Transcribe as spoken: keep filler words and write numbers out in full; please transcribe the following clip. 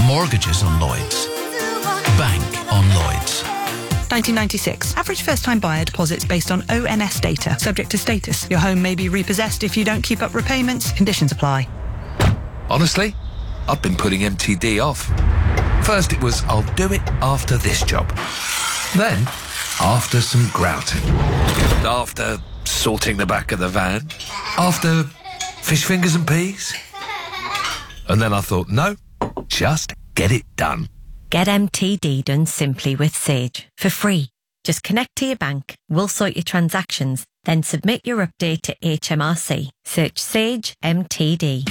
Mortgages on Lloyds. Bank on Lloyds. nineteen ninety-six. Average first-time buyer deposits based on O N S data. Subject to status. Your home may be repossessed if you don't keep up repayments. Conditions apply. Honestly, I've been putting M T D off. First it was, I'll do it after this job. Then, after some grouting. After sorting the back of the van. After fish fingers and peas. And then I thought, no, just get it done. Get M T D done simply with Sage for free. Just connect to your bank, we'll sort your transactions, then submit your update to H M R C. Search Sage M T D.